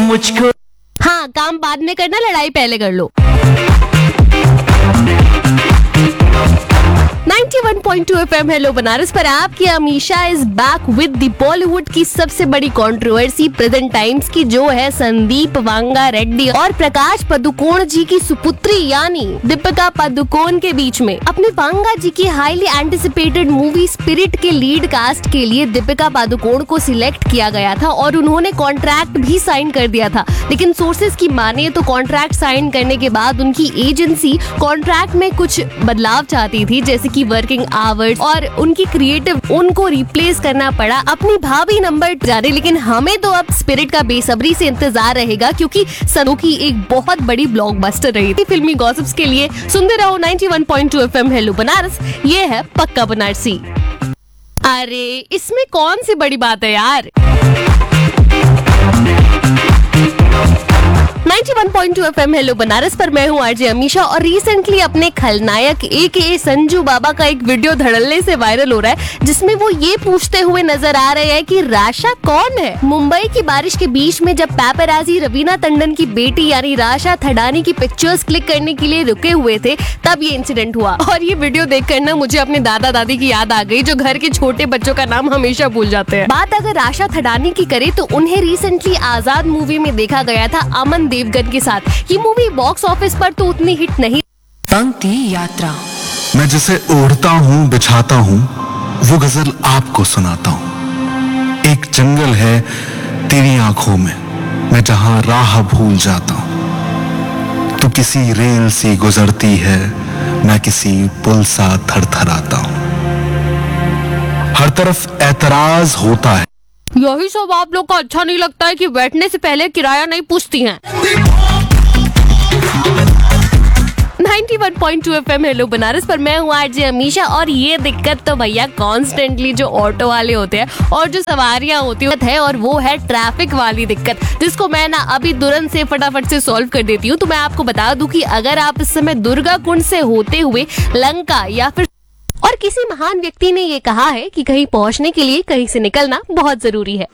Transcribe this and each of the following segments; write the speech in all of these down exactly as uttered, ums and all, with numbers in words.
मुझको। हाँ, काम बाद में करना, लड़ाई पहले कर लो। इक्यानवे पॉइंट दो एफएम हेलो बनारस पर आपकी Amisha is back with the Bollywood की सबसे बड़ी कंट्रोवर्सी प्रेजेंट टाइम्स की, जो है संदीप वांगा रेड्डी और प्रकाश पादुकोण जी की सुपुत्री यानी दीपिका पादुकोण के बीच में। अपने वांगा जी की हाईली एंटिसिपेटेड मूवी स्पिरिट के लीड कास्ट के लिए दीपिका पादुकोण को सिलेक्ट किया गया था और उन्होंने कॉन्ट्रैक्ट भी साइन कर दिया था। लेकिन सोर्सेज की माने तो कॉन्ट्रैक्ट साइन करने के बाद उनकी एजेंसी कॉन्ट्रैक्ट में कुछ बदलाव चाहती थी, जैसे कि वर्किंग आवर्स और उनकी क्रिएटिव, उनको रिप्लेस करना पड़ा अपनी भाभी नंबर जाने। लेकिन हमें तो अब स्पिरिट का बेसब्री से इंतजार रहेगा, क्योंकि सनू की एक बहुत बड़ी ब्लॉकबस्टर रही थी। फिल्मी गॉसिप्स के लिए सुनते रहो इक्यानवे पॉइंट दो एफएम हेलो बनारस, ये है पक्का बनारसी। अरे इसमें कौन सी बड़ी बात है यार। इक्यानवे पॉइंट दो एफएम हेलो बनारस पर मैं हूँ आरजे अमीशा और रिसेंटली अपने खलनायक एके संजू बाबा का एक वीडियो धड़ल्ले से वायरल हो रहा है, जिसमें वो ये पूछते हुए नजर आ रहे हैं कि राशा कौन है। मुंबई की बारिश के बीच में जब पैपराजी रवीना टंडन की बेटी यानी राशा थडानी की पिक्चर्स क्लिक करने के लिए रुके हुए थे, तब ये इंसिडेंट हुआ। और ये वीडियो देखकर ना मुझे अपने दादा दादी की याद आ गई, जो घर के छोटे बच्चों का नाम हमेशा भूल जाते हैं। बात अगर राशा थडानी की करे तो उन्हें रिसेंटली आजाद मूवी में देखा गया था अमन देवगन के साथ। ये मूवी बॉक्स ऑफिस पर तो उतनी हिट नहीं। पंक्ति यात्रा। मैं जिसे ओढ़ता हूँ बिछाता हूँ वो गजल आपको सुनाता हूँ। एक जंगल है तेरी आंखों में, मैं जहां राह भूल जाता हूँ। तू किसी रेल सी गुजरती है, मैं किसी पुल सा थरथराता हूँ। हर तरफ एतराज होता है। यही सब आप लोग को अच्छा नहीं लगता है कि बैठने से पहले किराया नहीं पूछती हैं। इक्यानवे पॉइंट दो एफएम हेलो बनारस पर मैं हूँ आरजे अमीशा और ये दिक्कत तो भैया कॉन्स्टेंटली जो ऑटो वाले होते हैं और जो सवारियां होती है, और वो है ट्रैफिक वाली दिक्कत, जिसको मैं ना अभी तुरंत से फटाफट से सॉल्व कर देती हूँ। तो मैं आपको बता दूं कि अगर आप इस समय दुर्गा कुंड से होते हुए लंका या फिर, और किसी महान व्यक्ति ने ये कहा है कि कहीं पहुंचने के लिए कहीं से निकलना बहुत जरूरी है।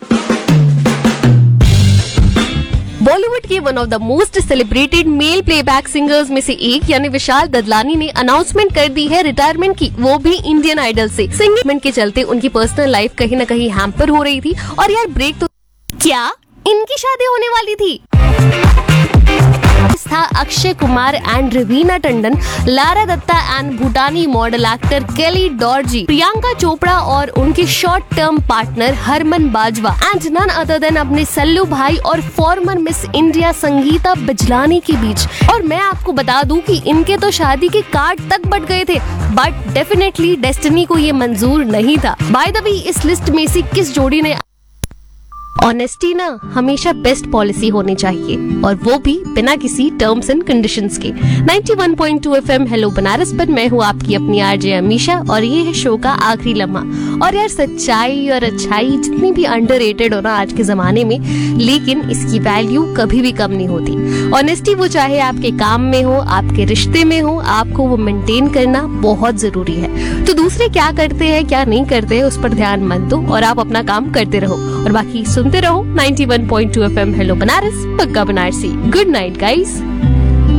बॉलीवुड के one of the most celebrated male playback singers में से एक यानी विशाल ददलानी ने अनाउंसमेंट कर दी है रिटायरमेंट की, वो भी इंडियन आइडल से। सिंगिंग के चलते उनकी पर्सनल लाइफ कहीं न कहीं हैम्पर हो रही थी। और यार ब्रेक तो क्या, इनकी शादी होने वाली थी। था Akshay Kumar and Raveena Tandon, Lara Dutta and Bhutani model actor केली डॉर्जी, प्रियंका चोपड़ा और उनके short term partner Harman Bajwa and none other than अपने सल्लू भाई और farmer miss India Sangeeta Bijlani के बीच। और मैं आपको बता दूं कि इनके तो शादी के कार्ड तक बट गए थे, बट डेफिनेटली डेस्टिनी को ये मंजूर नहीं था। बाय द वे, इस लिस्ट में से किस जोड़ी ने ऑनेस्टी ना हमेशा बेस्ट पॉलिसी होनी चाहिए, और वो भी बिना किसी टर्म्स एंड कंडीशंस के। इक्यानवे पॉइंट दो एफएम हेलो बनारस पर मैं हूँ आपकी अपनी आरजे अमीशा और ये है शो का आखिरी लम्हा। और यार सच्चाई और अच्छाई जितनी भी अंडररेटेड हो ना आज के जमाने में, लेकिन इसकी वैल्यू कभी भी कम नहीं होती। ऑनेस्टी वो चाहे आपके काम में हो, आपके रिश्ते में हो, आपको वो मेंटेन करना बहुत जरूरी है। तो दूसरे क्या करते हैं क्या नहीं करते हैं उस पर ध्यान मत दो और आप अपना काम करते रहो, और बाकी सुनते रहो इक्यानवे पॉइंट दो एफएम हेलो बनारस, पक्का बनारसी। Good night guys.